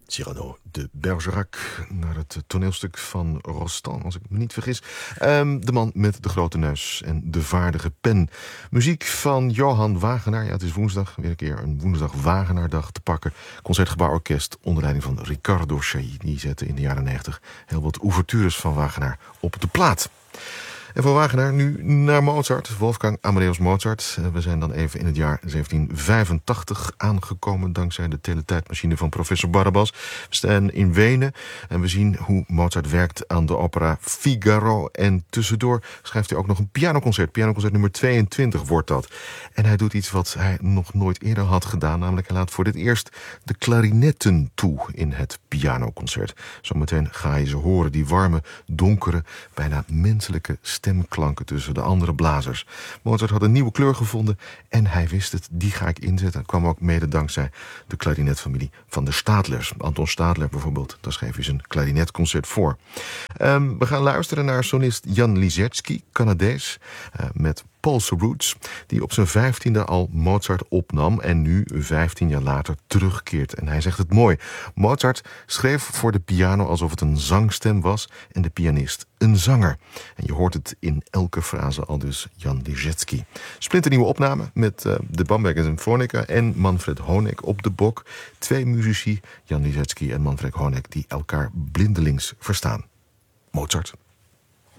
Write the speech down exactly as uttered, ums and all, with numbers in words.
Cyrano de Bergerac, naar het toneelstuk van Rostand, als ik me niet vergis. Um, de man met de grote neus en de vaardige pen. Muziek van Johan Wagenaar. Ja, het is woensdag, weer een keer een woensdag Wagenaardag te pakken. Concertgebouw Orkest onder leiding van Riccardo Chailly. Die zette in de jaren negentig heel wat ouvertures van Wagenaar op de plaat. En van Wagenaar nu naar Mozart, Wolfgang Amadeus Mozart. We zijn dan even in het jaar zeventien vijfentachtig aangekomen dankzij de teletijdmachine van professor Barabas. We staan in Wenen en we zien hoe Mozart werkt aan de opera Figaro. En tussendoor schrijft hij ook nog een pianoconcert. Pianoconcert nummer tweeëntwintig wordt dat. En hij doet iets wat hij nog nooit eerder had gedaan. Namelijk hij laat voor dit eerst de klarinetten toe in het pianoconcert. Zometeen ga je ze horen, die warme, donkere, bijna menselijke stemklanken tussen de andere blazers. Mozart had een nieuwe kleur gevonden en hij wist het, die ga ik inzetten. Dat kwam ook mede dankzij de klarinetfamilie van de Stadlers. Anton Stadler bijvoorbeeld, daar schreef hij zijn klarinetconcert voor. Um, we gaan luisteren naar solist Jan Lizetsky, Canadees, uh, met Poolse roots, die op zijn vijftiende al Mozart opnam en nu, vijftien jaar later, terugkeert. En hij zegt het mooi. Mozart schreef voor de piano alsof het een zangstem was en de pianist een zanger. En je hoort het in elke frase, al dus Jan Lizetsky. Splinternieuwe opname met uh, de Bamberger Symfonica en Manfred Honeck op de bok. Twee muzici, Jan Lizetsky en Manfred Honeck, die elkaar blindelings verstaan. Mozart.